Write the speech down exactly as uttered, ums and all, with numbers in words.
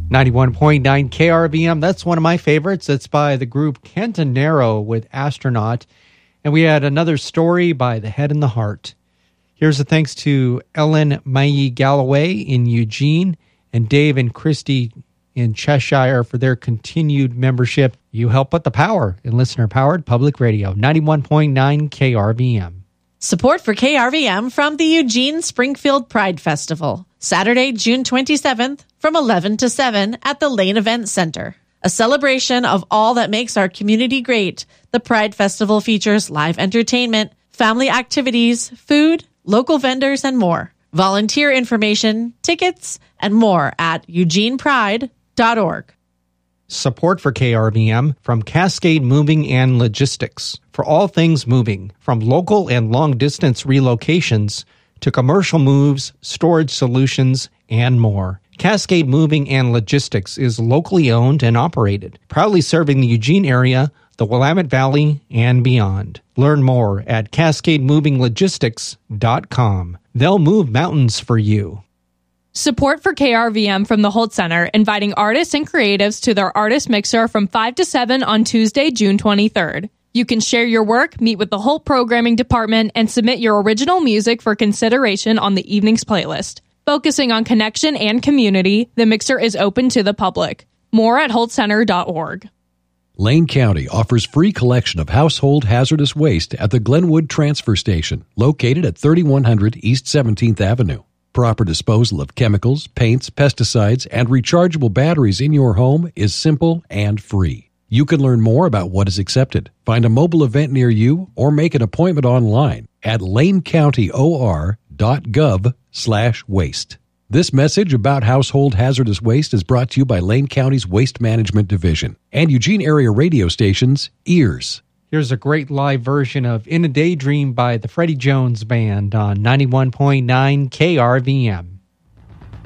ninety-one point nine K R V M. That's one of my favorites. It's by the group Cantanero with Astronaut. And we had another story by The Head and the Heart. Here's a thanks to Ellen Mayi Galloway in Eugene and Dave and Christy in Cheshire for their continued membership. You help put the power in listener-powered public radio. ninety-one point nine K R V M. Support for K R V M from the Eugene Springfield Pride Festival, Saturday, June twenty-seventh, from eleven to seven at the Lane Event Center. A celebration of all that makes our community great, the Pride Festival features live entertainment, family activities, food, local vendors, and more. Volunteer information, tickets, and more at eugene pride dot org. Support for K R V M from Cascade Moving and Logistics. For all things moving, from local and long-distance relocations to commercial moves, storage solutions, and more. Cascade Moving and Logistics is locally owned and operated, proudly serving the Eugene area, the Willamette Valley, and beyond. Learn more at cascade moving logistics dot com. They'll move mountains for you. Support for K R V M from the Holt Center, inviting artists and creatives to their artist mixer from five to seven on Tuesday, June twenty-third. You can share your work, meet with the Holt Programming Department, and submit your original music for consideration on the evening's playlist. Focusing on connection and community, the mixer is open to the public. More at holt center dot org. Lane County offers free collection of household hazardous waste at the Glenwood Transfer Station, located at thirty-one hundred East seventeenth Avenue. Proper disposal of chemicals, paints, pesticides, and rechargeable batteries in your home is simple and free. You can learn more about what is accepted, find a mobile event near you, or make an appointment online at lane county o r dot gov slash waste. This message about household hazardous waste is brought to you by Lane County's Waste Management Division and Eugene area radio stations, EARS. Here's a great live version of In a Daydream by the Freddie Jones Band on ninety-one point nine K R V M.